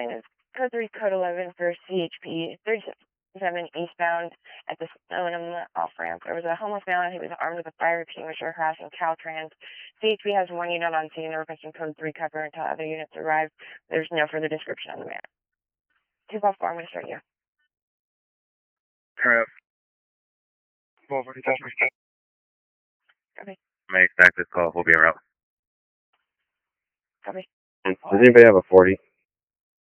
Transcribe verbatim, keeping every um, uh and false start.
line is code three, code eleven for C H P thirty-seven eastbound at the Stoneham off-ramp. There was a homeless man who was armed with a fire extinguisher harassing Caltrans. C H P has one unit on scene. They're requesting code three cover until other units arrive. There's no further description on the man. two five four, I'm going to start here. Crap. Copy. May expect this call. We'll be around. Copy. Does anybody have a forty?